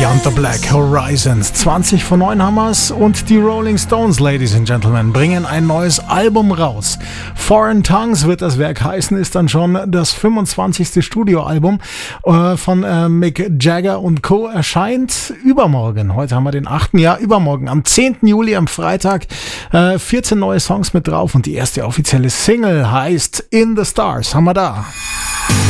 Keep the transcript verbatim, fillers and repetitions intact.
Beyond the Black Horizons. zwanzig vor neun haben wir's und die Rolling Stones, Ladies and Gentlemen, bringen ein neues Album raus. Foreign Tongues wird das Werk heißen, ist dann schon das fünfundzwanzigste Studioalbum äh, von äh, Mick Jagger und Co. erscheint übermorgen. Heute haben wir den achten Jahr, übermorgen am zehnten Juli, am Freitag, äh, vierzehn neue Songs mit drauf und die erste offizielle Single heißt In the Stars. Haben wir da.